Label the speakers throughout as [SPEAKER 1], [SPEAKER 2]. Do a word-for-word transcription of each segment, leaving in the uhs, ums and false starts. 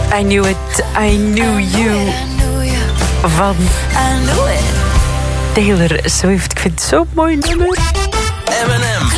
[SPEAKER 1] I knew it, I knew you. Van Taylor Swift. Ik vind het zo'n mooi nummer.
[SPEAKER 2] M en M.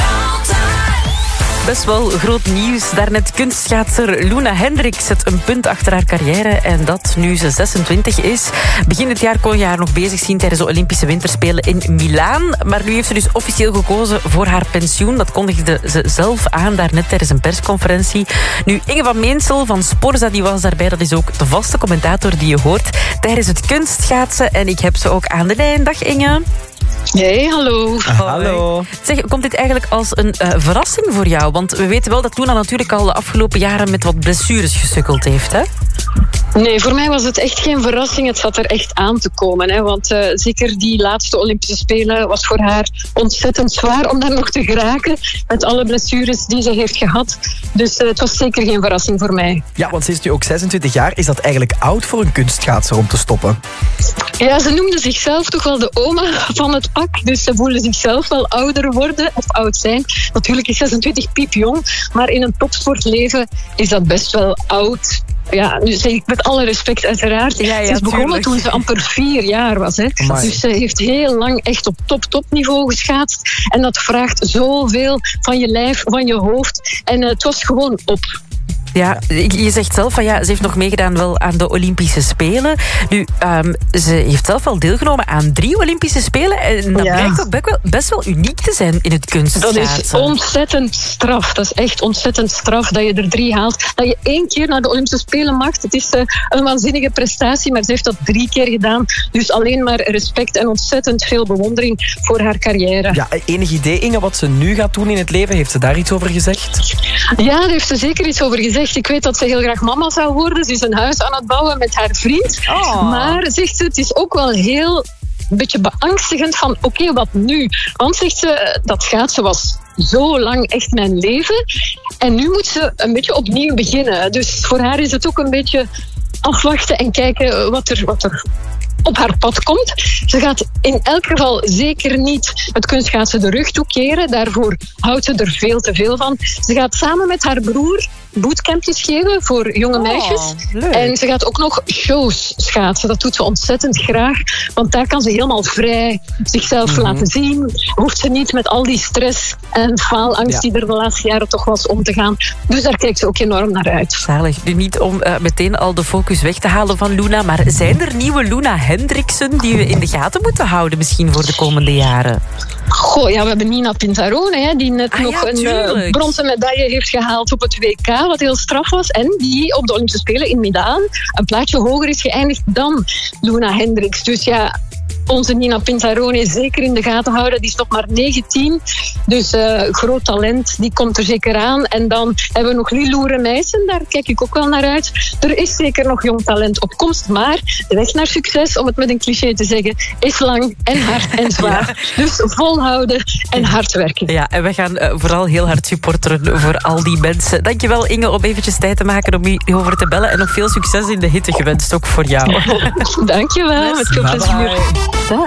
[SPEAKER 1] Best wel groot nieuws. Daarnet kunstschaatser Loena Hendricks zet een punt achter haar carrière. En dat nu ze zesentwintig is. Begin dit jaar kon je haar nog bezig zien tijdens de Olympische Winterspelen in Milaan. Maar nu heeft ze dus officieel gekozen voor haar pensioen. Dat kondigde ze zelf aan daarnet tijdens een persconferentie. Nu, Inge van Meensel van Sporza die was daarbij. Dat is ook de vaste commentator die je hoort tijdens het kunstschaatsen. En ik heb ze ook aan de lijn. Dag Inge.
[SPEAKER 3] Hey, hallo.
[SPEAKER 1] Hallo. Zeg, komt dit eigenlijk als een uh, verrassing voor jou? Want we weten wel dat Loena natuurlijk al de afgelopen jaren met wat blessures gesukkeld heeft, hè?
[SPEAKER 3] Nee, voor mij was het echt geen verrassing. Het zat er echt aan te komen. Hè? Want uh, zeker die laatste Olympische Spelen was voor haar ontzettend zwaar om daar nog te geraken. Met alle blessures die ze heeft gehad. Dus uh, het was zeker geen verrassing voor mij.
[SPEAKER 4] Ja, want ze is nu ook zesentwintig jaar. Is dat eigenlijk oud voor een kunstschaatser om te stoppen?
[SPEAKER 3] Ja, ze noemde zichzelf toch wel de oma van het pak. Dus ze voelde zichzelf wel ouder worden of oud zijn. Natuurlijk is zesentwintig piepjong. Maar in een topsportleven is dat best wel oud. Ja, nu zeg ik met alle respect uiteraard.
[SPEAKER 1] Ja, ja,
[SPEAKER 3] ze is begonnen
[SPEAKER 1] tuurlijk.
[SPEAKER 3] toen ze amper vier jaar was. Hè. Dus ze heeft heel lang echt op top-top-niveau geschaatst. En dat vraagt zoveel van je lijf, van je hoofd. En uh, het was gewoon op.
[SPEAKER 1] Ja, je zegt zelf van ja, ze heeft nog meegedaan wel aan de Olympische Spelen. Nu, um, ze heeft zelf wel deelgenomen aan drie Olympische Spelen. En dat
[SPEAKER 3] Ja.
[SPEAKER 1] blijkt ook best wel, best wel uniek te zijn in het
[SPEAKER 3] Dat
[SPEAKER 1] kunstschaatsen.
[SPEAKER 3] is ontzettend straf. Dat is echt ontzettend straf dat je er drie haalt. Dat je één keer naar de Olympische Spelen mag. Het is uh, een waanzinnige prestatie, maar ze heeft dat drie keer gedaan. Dus alleen maar respect en ontzettend veel bewondering voor haar carrière.
[SPEAKER 4] Ja, enig idee, Inge, wat ze nu gaat doen in het leven? Heeft ze daar iets over gezegd?
[SPEAKER 3] Ja, daar heeft ze zeker iets over gezegd. Ik weet dat ze heel graag mama zou worden. Ze is een huis aan het bouwen met haar vriend.
[SPEAKER 1] Oh.
[SPEAKER 3] Maar, zegt ze, het is ook wel heel een beetje beangstigend van oké, okay, wat nu? Want, zegt ze, dat schaatsen was zo lang echt mijn leven. En nu moet ze een beetje opnieuw beginnen. Dus voor haar is het ook een beetje afwachten en kijken wat er... Wat er op haar pad komt. Ze gaat in elk geval zeker niet het kunstschaatsen de rug toekeren. Daarvoor houdt ze er veel te veel van. Ze gaat samen met haar broer bootcampjes geven voor jonge meisjes.
[SPEAKER 1] Oh,
[SPEAKER 3] en ze gaat ook nog shows schaatsen. Dat doet ze ontzettend graag. Want daar kan ze helemaal vrij zichzelf mm-hmm. laten zien. Hoeft ze niet met al die stress en faalangst
[SPEAKER 4] Ja.
[SPEAKER 3] die er de laatste jaren toch was om te gaan. Dus daar kijkt ze ook enorm naar uit.
[SPEAKER 1] Zalig. Nu niet om uh, meteen al de focus weg te halen van Loena, maar zijn er nieuwe Loena Hendriksen die we in de gaten moeten houden misschien voor de komende jaren?
[SPEAKER 3] Goh, ja, we hebben Nina Pinzarone, hè, die net
[SPEAKER 1] Ah,
[SPEAKER 3] nog
[SPEAKER 1] ja,
[SPEAKER 3] een
[SPEAKER 1] tuurlijk.
[SPEAKER 3] uh, bronzen medaille heeft gehaald op het W K, wat heel straf was. En die op de Olympische Spelen in Milaan een plaatje hoger is geëindigd dan Loena Hendricks. Dus ja, onze Nina Pinzarone is zeker in de gaten houden. Die is nog maar negentien. Dus uh, groot talent, die komt er zeker aan. En dan hebben we nog Lilou Remijsen, daar kijk ik ook wel naar uit. Er is zeker nog jong talent op komst. Maar de weg naar succes, om het met een cliché te zeggen, is lang en hard en zwaar. Ja. Dus volhouden en hard werken.
[SPEAKER 1] Ja, en we gaan uh, vooral heel hard supporteren voor al die mensen. Dankjewel Inge om eventjes tijd te maken om hierover te bellen. En nog veel succes in de hitte gewenst, ook voor jou.
[SPEAKER 3] Dankjewel, met veel plezier.